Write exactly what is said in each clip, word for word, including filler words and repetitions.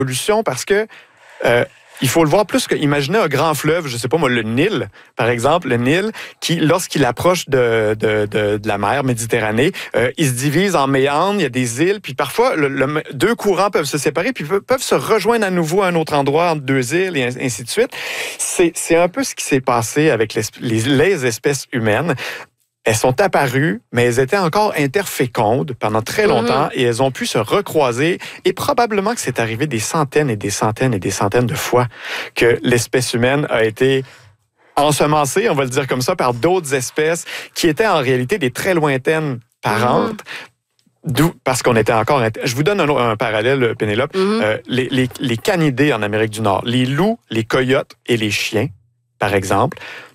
évolution parce que euh, il faut le voir plus que imaginez un grand fleuve, je sais pas moi, le Nil, par exemple, le Nil, qui, lorsqu'il approche de, de, de, de la mer Méditerranée, euh, il se divise en méandres, il y a des îles, puis parfois, le, le, deux courants peuvent se séparer, puis peuvent, peuvent se rejoindre à nouveau à un autre endroit entre deux îles, et ainsi de suite. C'est, c'est un peu ce qui s'est passé avec les, les, les espèces humaines. Elles sont apparues, mais elles étaient encore interfécondes pendant très longtemps mmh. et elles ont pu se recroiser. Et probablement que c'est arrivé des centaines et des centaines et des centaines de fois que l'espèce humaine a été ensemencée, on va le dire comme ça, par d'autres espèces qui étaient en réalité des très lointaines parentes. Mmh. D'où, parce qu'on était encore... Je vous donne un, un parallèle, Pénélope. Mmh. Euh, les, les, les canidés en Amérique du Nord, les loups, les coyotes et les chiens, par exemple,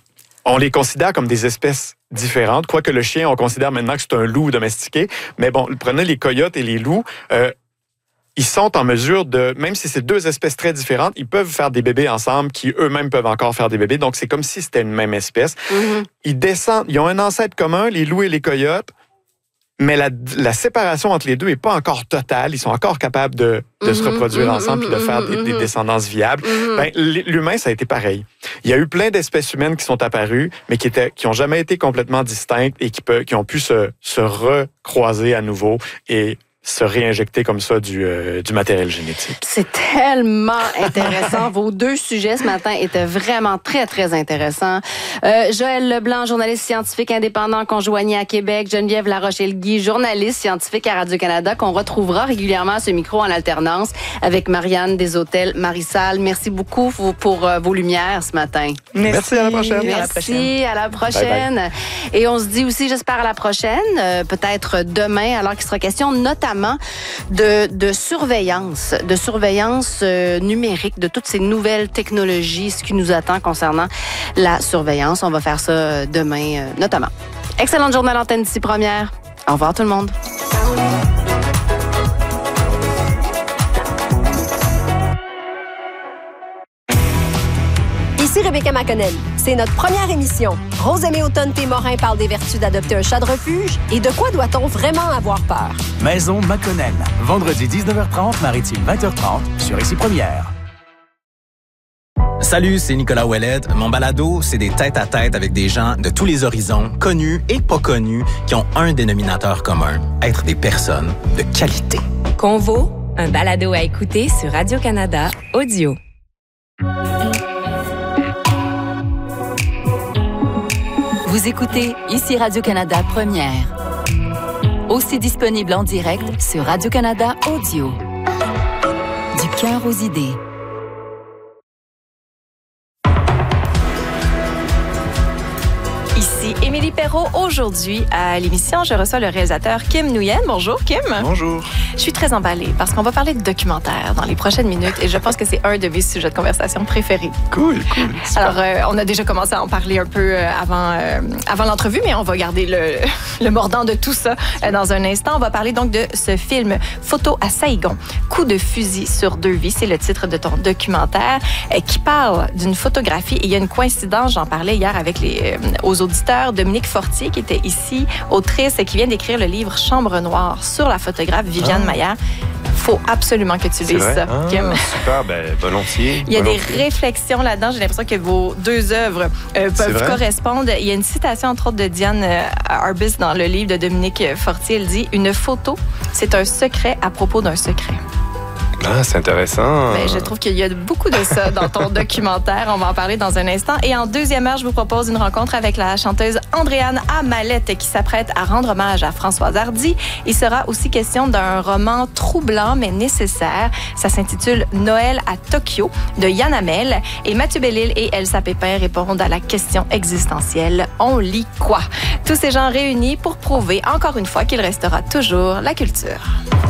on les considère comme des espèces différentes, quoique le chien, on considère maintenant que c'est un loup domestiqué. Mais bon, prenez les coyotes et les loups, euh, ils sont en mesure de, même si c'est deux espèces très différentes, ils peuvent faire des bébés ensemble qui eux-mêmes peuvent encore faire des bébés. Donc, c'est comme si c'était une même espèce. Mm-hmm. Ils descendent, ils ont un ancêtre commun, les loups et les coyotes, mais la, la séparation entre les deux n'est pas encore totale. Ils sont encore capables de, de mm-hmm, se reproduire mm-hmm, ensemble et de faire des, des descendances viables. Mm-hmm. Ben, l'humain, ça a été pareil. Il y a eu plein d'espèces humaines qui sont apparues, mais qui étaient, qui ont jamais été complètement distinctes et qui, peut, qui ont pu se, se recroiser à nouveau et se réinjecter comme ça du, euh, du matériel génétique. C'est tellement intéressant. Vos deux sujets ce matin étaient vraiment très, très intéressants. Euh, Joël Leblanc, journaliste scientifique indépendant conjoigné à Québec. Geneviève Larochelle-Guy, journaliste scientifique à Radio-Canada, qu'on retrouvera régulièrement à ce micro en alternance avec Marianne Desautels, Marissal. Merci beaucoup pour, pour euh, vos lumières ce matin. Merci. Merci, à la prochaine. Merci, à la prochaine. Bye bye. Et on se dit aussi, j'espère, à la prochaine, euh, peut-être demain, alors qu'il sera question notamment De, de surveillance, de surveillance euh, numérique, de toutes ces nouvelles technologies, ce qui nous attend concernant la surveillance. On va faire ça demain, euh, notamment. Excellente journée à l'antenne d'ici première. Au revoir tout le monde. Ici Rebecca McConnell. C'est notre première émission. Rosemée Automne-Témorin parle des vertus d'adopter un chat de refuge et de quoi doit-on vraiment avoir peur. Maison McConnell. Vendredi dix-neuf heures trente, Maritime vingt heures trente, sur Ici Première. Salut, c'est Nicolas Ouellette. Mon balado, c'est des tête-à-tête avec des gens de tous les horizons, connus et pas connus, qui ont un dénominateur commun, être des personnes de qualité. Convo, un balado à écouter sur Radio-Canada Audio. Vous écoutez Ici Radio-Canada Première. Aussi disponible en direct sur Radio-Canada Audio. Du cœur aux idées. Ici Émilie Perrault. Aujourd'hui, à l'émission, je reçois le réalisateur Kim Nguyen. Bonjour, Kim. Bonjour. Je suis très emballée parce qu'on va parler de documentaire dans les prochaines minutes et je pense que c'est un de mes sujets de conversation préférés. Cool, cool. Super. Alors, euh, on a déjà commencé à en parler un peu avant, euh, avant l'entrevue, mais on va garder le, le mordant de tout ça euh, dans un instant. On va parler donc de ce film Photo à Saïgon, Coup de fusil sur deux vies. C'est le titre de ton documentaire euh, qui parle d'une photographie. Et il y a une coïncidence, j'en parlais hier avec les, euh, aux auditeurs, Dominique Fortier, qui était ici, autrice, et qui vient d'écrire le livre Chambre noire sur la photographe Viviane ah. Maier. Faut absolument que tu lises ça, ah, Kim. Super, ben volontiers. Il y a volontiers. des réflexions là-dedans. J'ai l'impression que vos deux œuvres euh, peuvent correspondre. Il y a une citation, entre autres, de Diane euh, Arbus dans le livre de Dominique Fortier. Elle dit « Une photo, c'est un secret à propos d'un secret ». Ah, c'est intéressant. Ben, je trouve qu'il y a beaucoup de ça dans ton documentaire. On va en parler dans un instant. Et en deuxième heure, je vous propose une rencontre avec la chanteuse Andréane Amalette qui s'apprête à rendre hommage à Françoise Hardy. Il sera aussi question d'un roman troublant mais nécessaire. Ça s'intitule Noël à Tokyo de Yann Hamel. Et Mathieu Bellil et Elsa Pépin répondent à la question existentielle. On lit quoi? Tous ces gens réunis pour prouver encore une fois qu'il restera toujours la culture.